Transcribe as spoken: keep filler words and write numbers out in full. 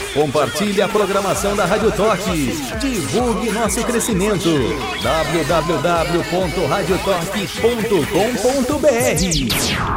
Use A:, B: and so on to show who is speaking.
A: Compartilhe a programação da Rádio Torque. Divulgue nosso crescimento. w w w ponto radio torque ponto com ponto b r